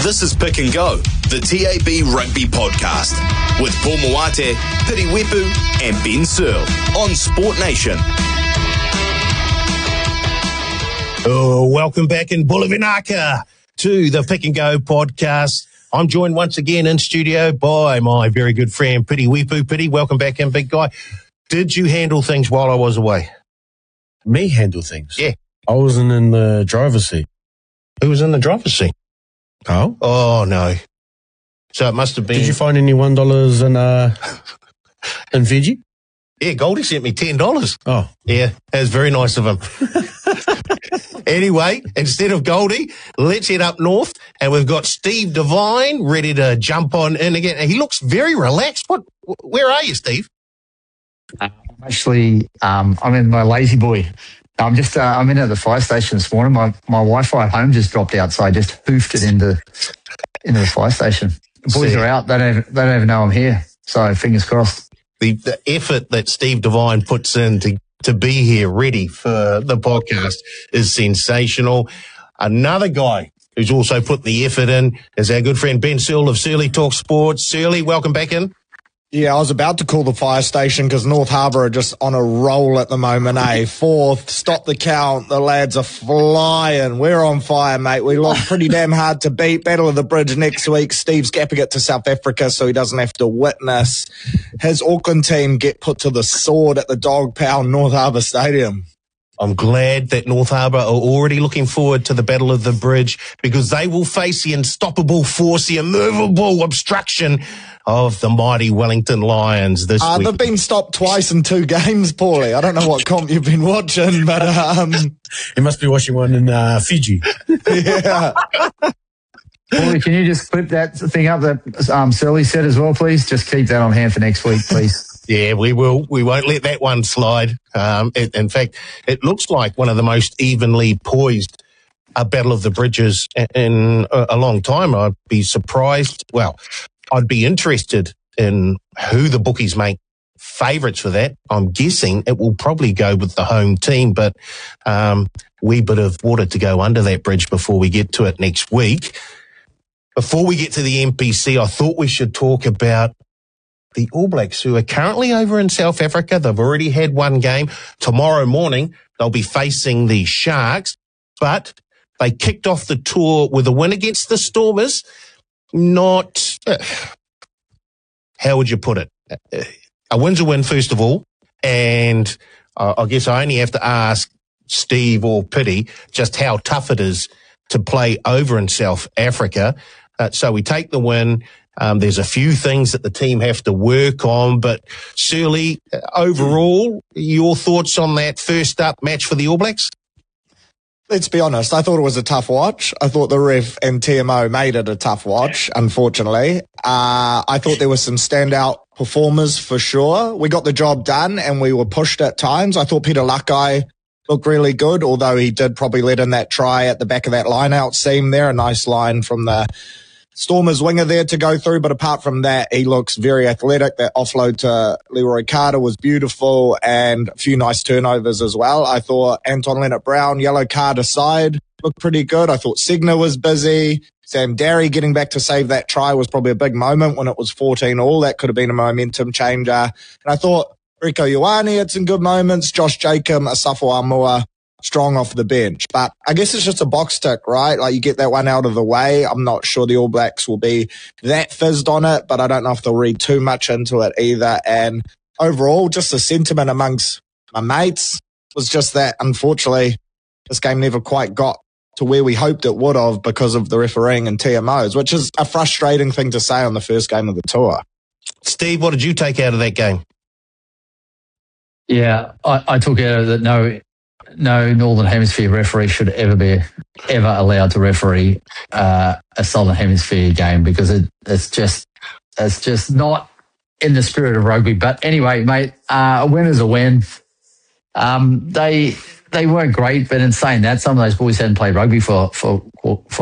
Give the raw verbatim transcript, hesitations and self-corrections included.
This is Pick and Go, the T A B Rugby Podcast, with Paul Moate, Piri Wepu, and Ben Searle on Sport Nation. Oh, welcome back in Bulavinaka to the Pick and Go Podcast. I'm joined once again in studio by my very good friend Piri Wepu. Piri, welcome back in, big guy. Did you handle things while I was away? Me handle things? Yeah. I wasn't in the driver's seat. Who was in the driver's seat? Carl? Oh, no. So it must have been... Did you find any one dollars in, uh, in Fiji? Yeah, Goldie sent me ten dollars. Oh. Yeah, that was very nice of him. Anyway, instead of Goldie, let's head up north, and we've got Steve Devine ready to jump on in again. And he looks very relaxed. What? Where are you, Steve? Uh, actually, um, I'm in my lazy boy. I'm just, uh, I'm in at the fire station this morning. My my Wi-Fi at home just dropped out, so I just hoofed it into into the fire station. The boys See. are out. They don't, they don't even know I'm here. So fingers crossed. The, the effort that Steve Devine puts in to, to be here ready for the podcast is sensational. Another guy who's also put the effort in is our good friend Ben Searle of Surly Talk Sports. Surly, welcome back in. Yeah, I was about to call the fire station because North Harbour are just on a roll at the moment, eh? Fourth, stop the count. The lads are flying. We're on fire, mate. We look pretty damn hard to beat. Battle of the Bridge next week. Steve's gapping it to South Africa so he doesn't have to witness his Auckland team get put to the sword at the Dog Pound North Harbour Stadium. I'm glad that North Harbour are already looking forward to the Battle of the Bridge because they will face the unstoppable force, the immovable obstruction of the mighty Wellington Lions this uh, week. They've been stopped twice in two games, Paulie. I don't know what comp you've been watching, but... um, You must be watching one in uh, Fiji. Yeah. Paulie, can you just clip that thing up that um, Surly said as well, please? Just keep that on hand for next week, please. Yeah, we will. We won't let that one slide. Um, it, in fact, it looks like one of the most evenly poised uh, Battle of the Bridges in a, a long time. I'd be surprised. Well, I'd be interested in who the bookies make favourites for that. I'm guessing it will probably go with the home team, but um, wee bit of water to go under that bridge before we get to it next week. Before we get to the N P C, I thought we should talk about the All Blacks, who are currently over in South Africa. They've already had one game. Tomorrow morning, they'll be facing the Sharks, but they kicked off the tour with a win against the Stormers. Not, uh, how would you put it? Uh, a win's a win, first of all, and uh, I guess I only have to ask Steve or Piri just how tough it is to play over in South Africa. Uh, so we take the win. Um, there's a few things that the team have to work on, but Surly, uh, overall, your thoughts on that first up match for the All Blacks? Let's be honest, I thought it was a tough watch. I thought the ref and T M O made it a tough watch, unfortunately. Uh, I thought there were some standout performers for sure. We got the job done and we were pushed at times. I thought Peter Lakai looked really good, although he did probably let in that try at the back of that line-out seam there. A nice line from the Stormers winger there to go through, but apart from that, he looks very athletic. That offload to Leroy Carter was beautiful and a few nice turnovers as well. I thought Anton Leonard-Brown, yellow card aside, looked pretty good. I thought Segner was busy. Sam Darry getting back to save that try was probably a big moment when it was fourteen all. That could have been a momentum changer. And I thought Rieko Ioane had some good moments. Josh Jacob, Asafo Amua, strong off the bench. But I guess it's just a box tick, right? Like you get that one out of the way. I'm not sure the All Blacks will be that fizzed on it, but I don't know if they'll read too much into it either. And overall, just the sentiment amongst my mates was just that, unfortunately, this game never quite got to where we hoped it would have because of the refereeing and T M Os, which is a frustrating thing to say on the first game of the tour. Steve, what did you take out of that game? Yeah, I, I took out that no, no Northern Hemisphere referee should ever be ever allowed to referee uh, a Southern Hemisphere game because it, it's just it's just not in the spirit of rugby. But anyway, mate, uh, a win is a win. Um, they they weren't great, but in saying that, some of those boys hadn't played rugby for for for